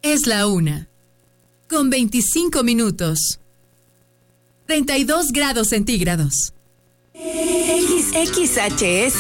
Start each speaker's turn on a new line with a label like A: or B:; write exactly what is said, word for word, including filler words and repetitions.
A: Es la una, con veinticinco minutos. treinta y dos grados centígrados.
B: X X H S